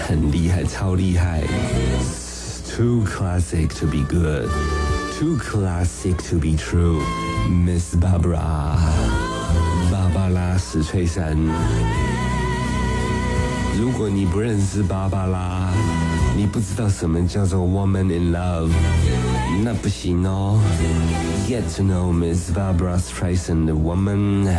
很厉害，超厉害。Too classic to be good, too classic to be true. Miss Barbara， 芭芭拉史翠珊。如果你不认识芭芭拉，你不知道什么叫做 Woman in Love， 那不行哦。Get to know Miss Barbara Streisand, the woman